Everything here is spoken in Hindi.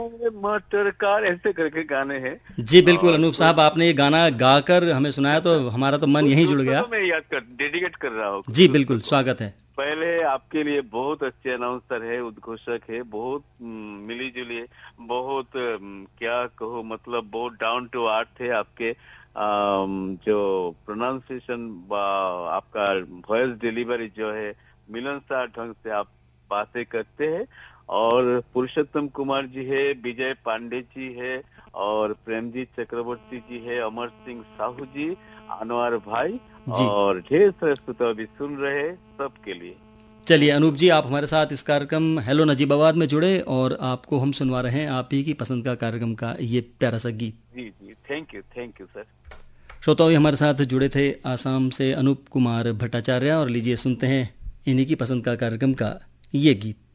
मटर कार ऐसे करके गाने हैं। जी बिल्कुल और अनूप साहब, आपने ये गाना गाकर हमें सुनाया तो हमारा तो मन कुछ यहीं जुड़ दोस्तों गया। को मैं याद कर डेडिकेट कर रहा हूँ, कुछ जी दोस्तों बिल्कुल, को। स्वागत है। पहले आपके लिए बहुत अच्छे अनाउंसर है, उद्घोषक है, बहुत मिली जुली, बहुत क्या कहो, मतलब बहुत डाउन टू अर्थ है आपके। जो प्रोनाउंसिएशन, आपका वॉइस डिलीवरी जो है, मिलनसार ढंग से आप बातें करते हैं। और पुरुषोत्तम कुमार जी है, विजय पांडे जी है, और प्रेमजीत चक्रवर्ती जी है, अमर सिंह साहू जी, अनवर भाई, जी और ढेर सारे श्रोता अभी सुन रहे हैं, सबके लिए। चलिए अनूप जी, आप हमारे साथ इस कार्यक्रम हेलो नजीबाबाद में जुड़े और आपको हम सुनवा रहे हैं आप ही की पसंद का कार्यक्रम का ये प्यारा सा गीत। जी जी, थैंक यू सर। श्रोताओं, ये हमारे साथ जुड़े थे आसाम से अनूप कुमार भट्टाचार्य और लीजिए सुनते हैं इन्हीं की पसंद का कार्यक्रम का ये गीत।